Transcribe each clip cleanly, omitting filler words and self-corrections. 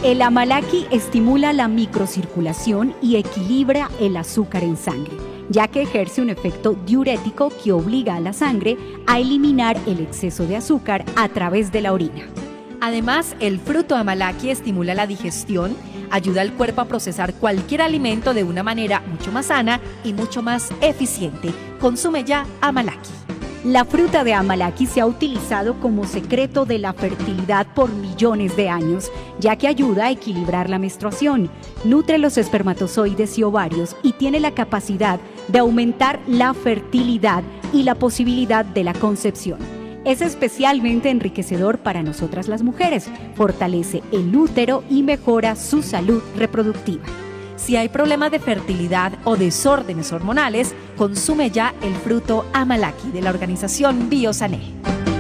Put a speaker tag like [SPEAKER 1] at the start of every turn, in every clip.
[SPEAKER 1] El amalaki estimula la microcirculación y equilibra el azúcar en sangre, ya que ejerce un efecto diurético que obliga a la sangre a eliminar el exceso de azúcar a través de la orina.
[SPEAKER 2] Además, el fruto amalaki estimula la digestión, ayuda al cuerpo a procesar cualquier alimento de una manera mucho más sana y mucho más eficiente. Consume ya amalaki.
[SPEAKER 1] La fruta de amalaki se ha utilizado como secreto de la fertilidad por millones de años, ya que ayuda a equilibrar la menstruación, nutre los espermatozoides y ovarios y tiene la capacidad de aumentar la fertilidad y la posibilidad de la concepción. Es especialmente enriquecedor para nosotras las mujeres, fortalece el útero y mejora su salud reproductiva.
[SPEAKER 2] Si hay problemas de fertilidad o desórdenes hormonales, consume ya el fruto amalaki de la organización Biosané.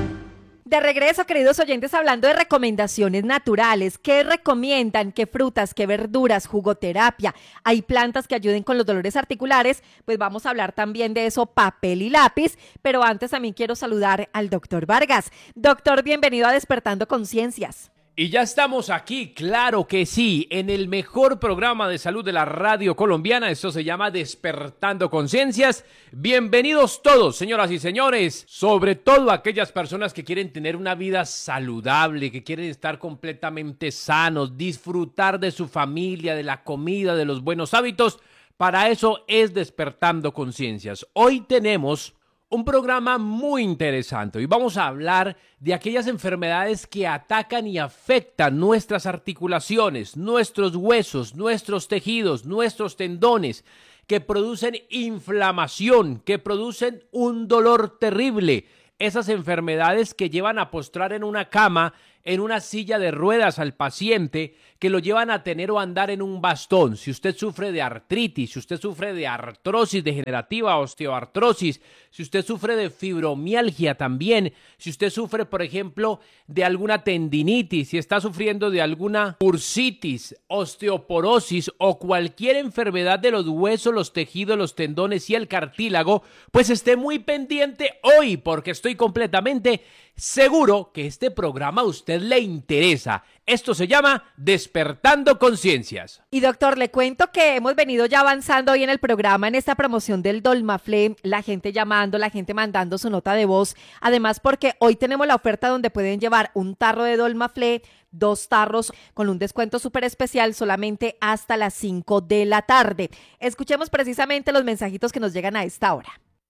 [SPEAKER 2] De regreso, queridos oyentes, hablando de recomendaciones naturales. ¿Qué recomiendan? ¿Qué frutas? ¿Qué verduras? ¿Jugoterapia? ¿Hay plantas que ayuden con los dolores articulares? Pues vamos a hablar también de eso, papel y lápiz. Pero antes también quiero saludar al doctor Vargas. Doctor, bienvenido a Despertando Conciencias.
[SPEAKER 3] Y ya estamos aquí, claro que sí, en el mejor programa de salud de la radio colombiana. Esto se llama Despertando Conciencias. Bienvenidos todos, señoras y señores, sobre todo aquellas personas que quieren tener una vida saludable, que quieren estar completamente sanos, disfrutar de su familia, de la comida, de los buenos hábitos. Para eso es Despertando Conciencias. Hoy tenemos un programa muy interesante. Hoy vamos a hablar de aquellas enfermedades que atacan y afectan nuestras articulaciones, nuestros huesos, nuestros tejidos, nuestros tendones, que producen inflamación, que producen un dolor terrible. Esas enfermedades que llevan a postrar en una cama, en una silla de ruedas al paciente, que lo llevan a tener o andar en un bastón. Si usted sufre de artritis, si usted sufre de artrosis degenerativa, osteoartrosis, si usted sufre de fibromialgia también, si usted sufre, por ejemplo, de alguna tendinitis, si está sufriendo de alguna bursitis, osteoporosis o cualquier enfermedad de los huesos, los tejidos, los tendones y el cartílago, pues esté muy pendiente hoy, porque estoy completamente seguro que este programa a usted le interesa. Esto se llama Despertando Conciencias.
[SPEAKER 2] Y doctor, le cuento que hemos venido ya avanzando hoy en el programa, en esta promoción del Dolmaflé, la gente llamando, la gente mandando su nota de voz. Además, porque hoy tenemos la oferta donde pueden llevar un tarro de Dolmaflé, 2 tarros con un descuento súper especial solamente hasta las 5 de la tarde. Escuchemos precisamente los mensajitos que nos llegan a esta hora.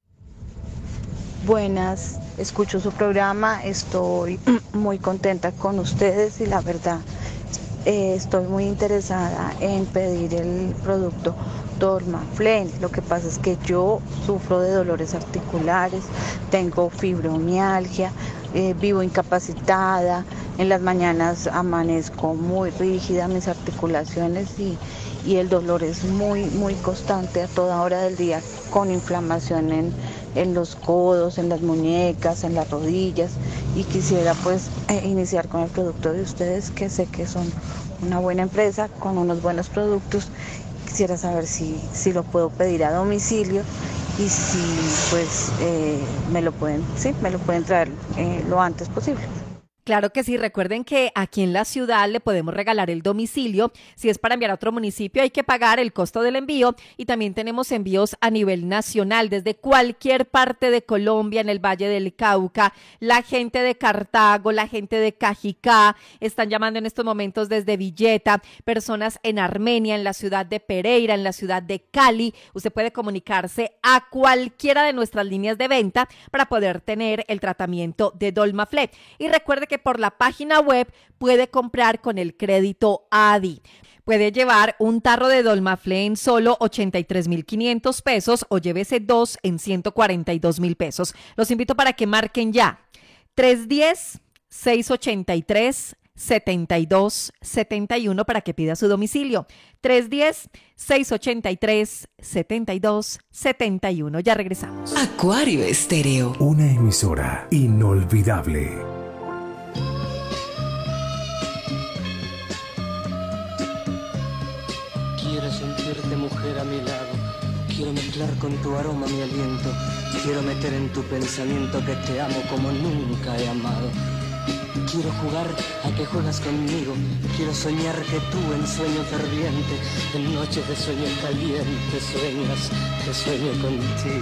[SPEAKER 4] Buenas, escucho su programa, estoy muy contenta con ustedes y la verdad estoy muy interesada en pedir el producto Dormaflén. Lo que pasa es que yo sufro de dolores articulares, tengo fibromialgia, vivo incapacitada, en las mañanas amanezco muy rígida mis articulaciones y el dolor es muy constante a toda hora del día, con inflamación en los codos, en las muñecas, en las rodillas, y quisiera pues iniciar con el producto de ustedes, que sé que son una buena empresa con unos buenos productos. Quisiera saber si lo puedo pedir a domicilio y si pues me lo pueden traer lo antes posible.
[SPEAKER 2] Claro que sí, recuerden que aquí en la ciudad le podemos regalar el domicilio. Si es para enviar a otro municipio hay que pagar el costo del envío, y también tenemos envíos a nivel nacional desde cualquier parte de Colombia, en el Valle del Cauca. La gente de Cartago, la gente de Cajicá están llamando en estos momentos desde Villeta, personas en Armenia, en la ciudad de Pereira, en la ciudad de Cali. Usted puede comunicarse a cualquiera de nuestras líneas de venta para poder tener el tratamiento de Dolmaflé. Y recuerde que por la página web puede comprar con el crédito ADI. Puede llevar un tarro de Dolmaflé en solo 83,500 pesos o llévese 2 en 142,000 pesos. Los invito para que marquen ya. 310-683-7271 para que pida su domicilio. 310-683-7271. Ya regresamos.
[SPEAKER 5] Acuario Estéreo.
[SPEAKER 6] Una emisora inolvidable.
[SPEAKER 7] Quiero sentirte, mujer, a mi lado. Quiero mezclar con tu aroma mi aliento. Quiero meter en tu pensamiento que te amo como nunca he amado. Quiero jugar a que juegas conmigo. Quiero soñar que tú en sueño ferviente, en noches de sueño caliente, sueñas que sueño contigo.